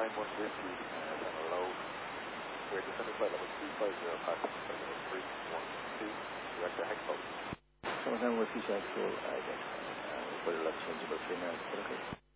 Lime 1 Whiskey and on a low. We're descending flight level 250, passing flight level 312, direct to Hexpol. Summertime Whiskey Central, again, for the left changeable 39, okay.